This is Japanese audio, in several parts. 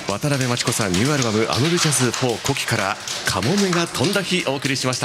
渡辺真知子さんニューアルバムアムルジャズ4古希からカモメが飛んだ日お送りしました。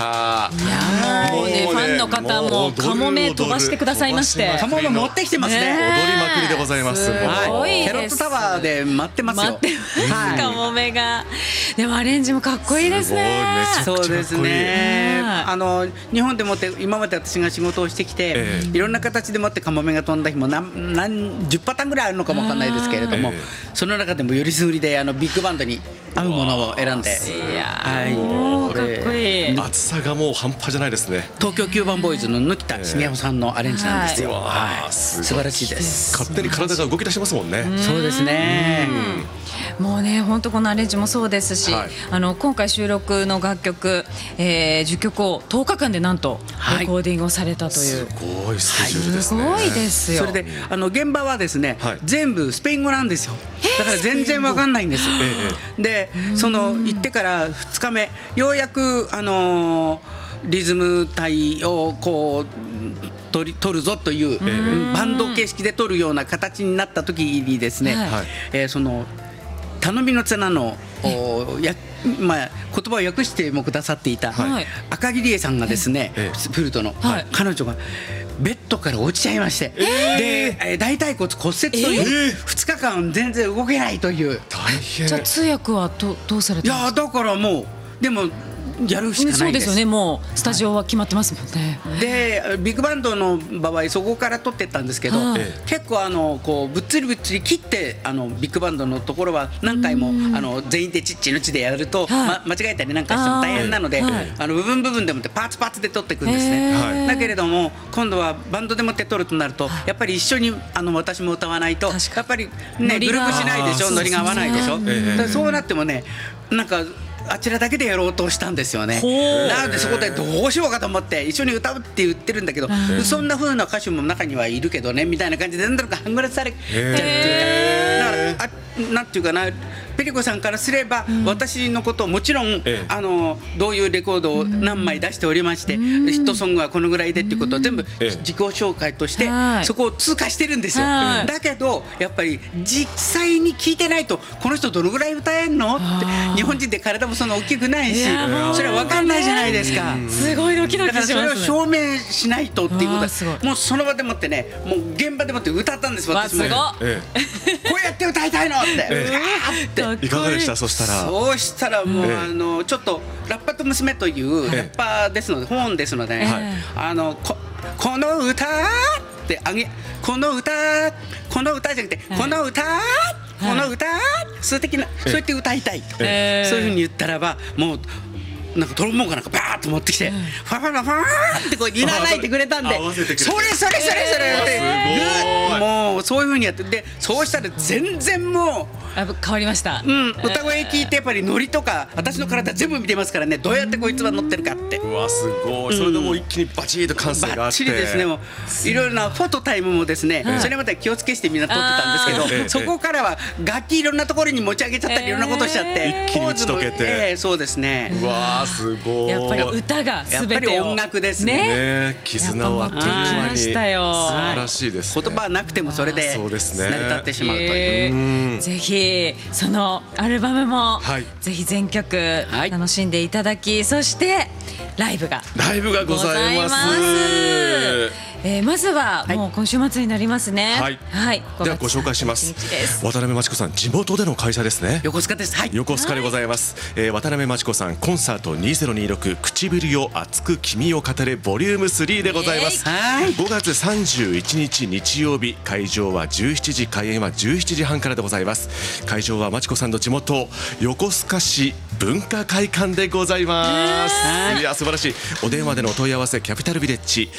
いやもうねファンの方もカモメ飛ばしてくださいまして、 カモメ持ってきてますね。 踊りまくりでございます。 すごいです。 キャロットタワーで待ってますよ。 待ってます、カモメが。でもアレンジもかっこいいですね。 そうですね。日本でもって今まで私が仕事をしてきて、いろんな形でもってカモメが飛んだ日も何十パターンぐらいあるのかもわかんないですけれども、その中でもよりすぐりでビッグバンドに合うものを選んで、 いやもうかっこいい。 厚さがもう半端じゃないですね。 東京9番ボーイズの貫田茂雄さんのアレンジなんですよ。素晴らしいです。 勝手に体が動き出しますもんね。 そうですね。 もうね本当このアレンジもそうですし、今回収録の楽曲、10曲を10日間でなんとレコーディングをされたという、 すごいスケジュールですね。 すごいですよ。 それで現場はですね、全部スペイン語なんですよ。だから全然わかんないんです。で行ってから2日目ようやくリズム隊をこう取るぞというバンド形式で取るような形になった時にですね、頼みの綱の言葉を訳してもくださっていた赤木理恵さんがですね、フルートの彼女がベッドから落ちちゃいまして、で大腿骨骨折という2日間全然動けないという。 大変。 じゃあ通訳はどうされたんですか？ いやだからもうでもやるしかないです。 そうですよね。もうスタジオは決まってますもんね。 でビッグバンドの場合そこから撮ってったんですけど、結構こうぶっつりぶっつり切ってビッグバンドのところは何回も全員でチッチのチでやると間違えたりなんかしても大変なので、部分部分でもってパーツパーツで撮っていくんですね。だけれども今度はバンドでもって撮るとなるとやっぱり一緒に私も歌わないとやっぱりねグループしないでしょ、ノリが合わないでしょ。そうなってもねなんかあちらだけでやろうとしたんですよね。なのでそこでどうしようかと思って一緒に歌うって言ってるんだけど、そんな風な歌手も中にはいるけどねみたいな感じでなんだか半グラされちゃうっていうか、だからなんていうかな、ペリコさんからすれば私のことをもちろんどういうレコードを何枚出しておりましてヒットソングはこのぐらいでっていうことを全部自己紹介としてそこを通過してるんですよ。だけどやっぱり実際に聞いてないとこの人どのぐらい歌えんのって、日本人で体もそんな大きくないしそれは分かんないじゃないですか。 すごいドキドキしますね。 だからそれを証明しないとっていうことで、もうその場でもってね、もう現場でもって歌ったんです。私もこうやって歌いたいのっていかがでした？そしたらもうちょっとラッパと娘というラッパーですので、本ですので、この歌ってこの歌じゃなくてこの歌数的なそうやって歌いたいと、そういうふうに言ったらばもうなんかトロンボーンかなんかバーッと持ってきてファファファーってこういらないてくれたんで、それってもうそういうふうにやってで、そうしたら全然もう変わりました。 歌声聞いてやっぱりノリとか私の体全部見てますからね、どうやってこいつは乗ってるかって。 うわすごい。それでもう一気にバチッと感性があってバッチリですね。もういろいろなフォトタイムもですね、それまで気をつけしてみんな撮ってたんですけど、そこからは楽器いろんなところに持ち上げちゃったりいろんなことしちゃって一気に打ち解けて、 そうですね。 うわすごい。 やっぱり歌が全てをやっぱり音楽ですね。 絆をあっという間に素晴らしいですね。 言葉なくてもそれで成り立ってしまうという。 ぜひそのアルバムもぜひ全曲楽しんでいただき、そしてライブがございます。 まずはもう今週末になりますね。 ではご紹介します。渡辺真知子さん地元での開催ですね。 横須賀です。 横須賀でございます。渡辺真知子さんコンサート2026唇よ熱く君を語れボリューム3でございます。5月31日日曜日、会場は17時、開演は17時半からでございます。会場は真知子さんの地元横須賀市文化会館でございます。いや素晴らしい。お電話でのお問い合わせキャピタルビレッジ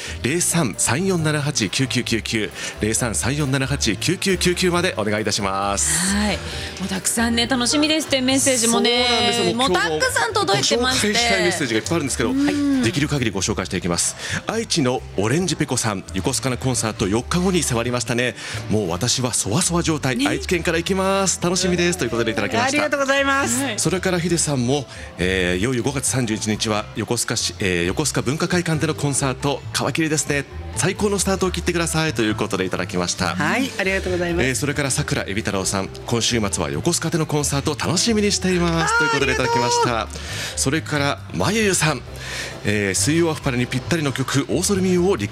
03-3478-9999 03-3478-9999までお願いいたします。 もうたくさんね楽しみですってメッセージもねもうたくさん届いてまして、 ご紹介したいメッセージがいっぱいあるんですけど、できる限りご紹介していきます。愛知のオレンジペコさん、横須賀のコンサート4日後に迫りましたね。もう私はそわそわ状態、愛知県から行きます、楽しみですということでいただきました。 ありがとうございます。 それからヒデさんも、いよいよ5月31日は横須横須賀文化会館でのコンサート、皮切りですね、最高のスタートを切ってくださいということでいただきました。 はい、ありがとうございます。 それからさくらえび太郎さん、今週末は横須賀でのコンサート楽しみにしていますということでいただきました。それからまゆゆさん、水曜アフパラにぴったりの曲オーソルミューをリ